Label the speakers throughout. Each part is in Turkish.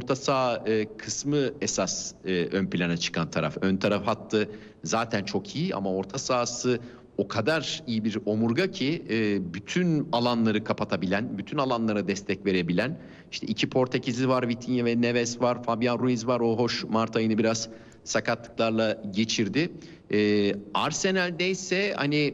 Speaker 1: orta saha kısmı esas ön plana çıkan taraf. Ön taraf hattı zaten çok iyi ama orta sahası o kadar iyi bir omurga ki bütün alanları kapatabilen, bütün alanlara destek verebilen. İşte iki Portekizli var, Vitinha ve Neves var, Fabian Ruiz var. O hoş Mart ayını biraz sakatlıklarla geçirdi. Arsenal'de ise hani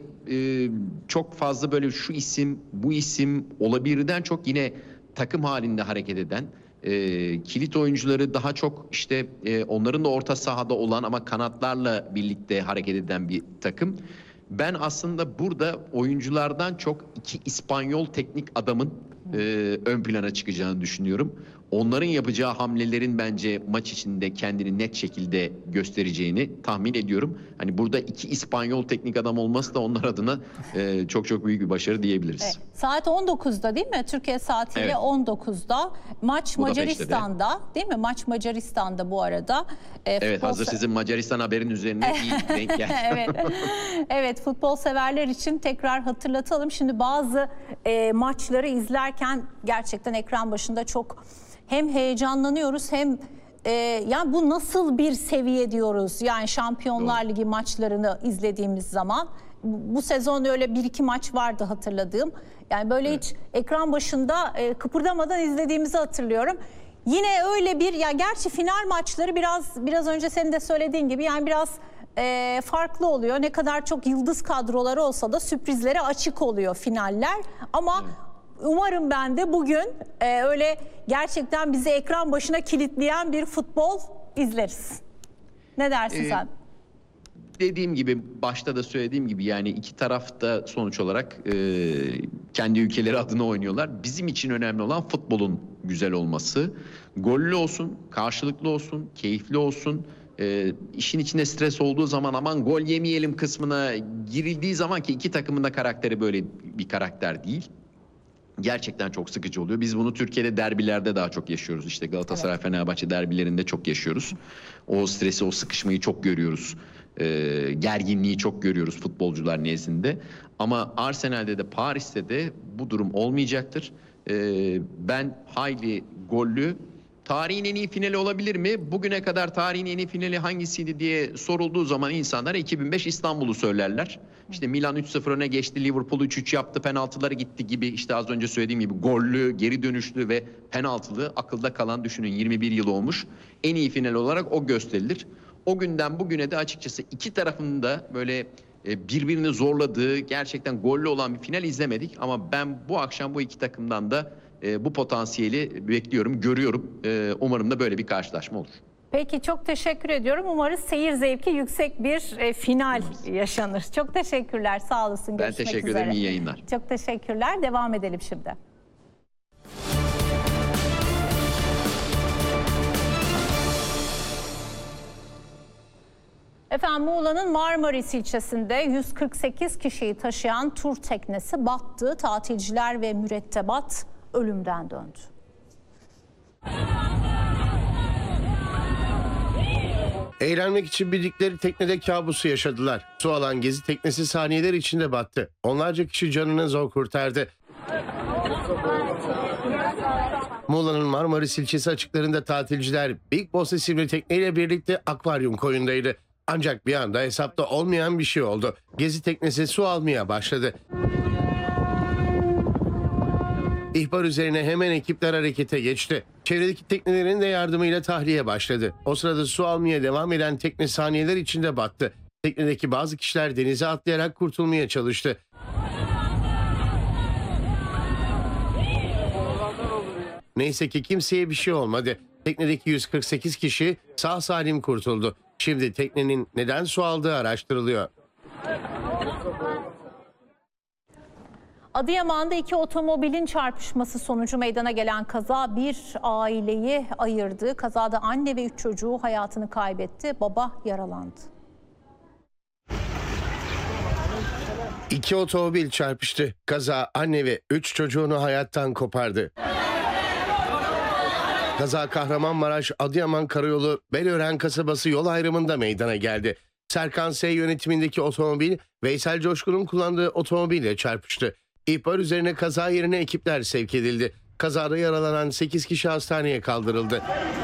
Speaker 1: çok fazla böyle şu isim, bu isim olabilirden çok yine takım halinde hareket eden, kilit oyuncuları daha çok işte onların da orta sahada olan ama kanatlarla birlikte hareket eden bir takım. Ben aslında burada oyunculardan çok iki İspanyol teknik adamın ön plana çıkacağını düşünüyorum. Onların yapacağı hamlelerin bence maç içinde kendini net şekilde göstereceğini tahmin ediyorum. Hani burada iki İspanyol teknik adam olması da onlar adına çok çok büyük bir başarı diyebiliriz.
Speaker 2: Evet. Saat 19'da değil mi? Türkiye saatiyle
Speaker 1: evet.
Speaker 2: 19'da. Maç Macaristan'da değil mi? Maç Macaristan'da bu arada.
Speaker 1: Evet, hazır sizin Macaristan haberin üzerine iyi denk geldi.
Speaker 2: Evet. Evet, futbol severler için tekrar hatırlatalım. Şimdi bazı maçları izlerken gerçekten ekran başında çok hem heyecanlanıyoruz hem yani bu nasıl bir seviye diyoruz. Yani Şampiyonlar Ligi maçlarını izlediğimiz zaman bu sezon öyle bir iki maç vardı hatırladığım. Yani böyle hiç ekran başında kıpırdamadan izlediğimizi hatırlıyorum. Yine öyle bir ya gerçi final maçları biraz önce senin de söylediğin gibi yani biraz farklı oluyor. Ne kadar çok yıldız kadroları olsa da sürprizlere açık oluyor finaller. Ama umarım ben de bugün öyle gerçekten bizi ekran başına kilitleyen bir futbol izleriz. Ne dersin sen?
Speaker 1: Dediğim gibi, başta da söylediğim gibi yani iki taraf da sonuç olarak kendi ülkeleri adına oynuyorlar. Bizim için önemli olan futbolun güzel olması. Gollü olsun, karşılıklı olsun, keyifli olsun. İşin içinde stres olduğu zaman aman gol yemeyelim kısmına girildiği zaman ki iki takımın da karakteri böyle bir karakter değil. Gerçekten çok sıkıcı oluyor. Biz bunu Türkiye'de derbilerde daha çok yaşıyoruz. İşte Galatasaray, Fenerbahçe derbilerinde çok yaşıyoruz. O stresi, o sıkışmayı çok görüyoruz. Gerginliği çok görüyoruz futbolcular nezdinde. Ama Arsenal'de de Paris'te de bu durum olmayacaktır. Ben hayli gollü, tarihin en iyi finali olabilir mi? Bugüne kadar tarihin en iyi finali hangisiydi diye sorulduğu zaman insanlar 2005 İstanbul'u söylerler. İşte Milan 3-0 öne geçti, Liverpool 3-3 yaptı, penaltıları gitti gibi, işte az önce söylediğim gibi gollü, geri dönüşlü ve penaltılı akılda kalan, düşünün 21 yıl olmuş. En iyi final olarak o gösterilir. O günden bugüne de açıkçası iki tarafın da böyle birbirini zorladığı, gerçekten gollü olan bir final izlemedik. Ama ben bu akşam bu iki takımdan da bu potansiyeli bekliyorum, görüyorum. Umarım da böyle bir karşılaşma olur.
Speaker 2: Peki, çok teşekkür ediyorum. Umarız seyir zevki yüksek bir final yaşanır. Çok teşekkürler. Sağ olasın.
Speaker 1: Ben teşekkür ederim. İyi yayınlar.
Speaker 2: Çok teşekkürler. Devam edelim şimdi. Efendim, Muğla'nın Marmaris ilçesinde 148 kişiyi taşıyan tur teknesi battı. Tatilciler ve mürettebat ölümden döndü.
Speaker 3: Eğlenmek için bindikleri teknede kabusu yaşadılar. Su alan gezi teknesi saniyeler içinde battı. Onlarca kişi canını zor kurtardı. Muğla'nın Marmaris ilçesi açıklarında tatilciler Big Boss isimli tekneyle birlikte akvaryum koyundaydı. Ancak bir anda hesapta olmayan bir şey oldu. Gezi teknesi su almaya başladı. İhbar üzerine hemen ekipler harekete geçti. Çevredeki teknelerin de yardımıyla tahliye başladı. O sırada su almaya devam eden tekne saniyeler içinde battı. Teknedeki bazı kişiler denize atlayarak kurtulmaya çalıştı. Neyse ki kimseye bir şey olmadı. Teknedeki 148 kişi sağ salim kurtuldu. Şimdi teknenin neden su aldığı araştırılıyor.
Speaker 2: Adıyaman'da iki otomobilin çarpışması sonucu meydana gelen kaza bir aileyi ayırdı. Kazada anne ve 3 çocuğu hayatını kaybetti. Baba yaralandı.
Speaker 3: İki otomobil çarpıştı. Kaza anne ve 3 çocuğunu hayattan kopardı. Kaza Kahramanmaraş Adıyaman Karayolu Belören kasabası yol ayrımında meydana geldi. Serkan S yönetimindeki otomobil Veysel Coşkun'un kullandığı otomobille çarpıştı. İhbar üzerine kaza yerine ekipler sevk edildi. Kazada yaralanan 8 kişi hastaneye kaldırıldı.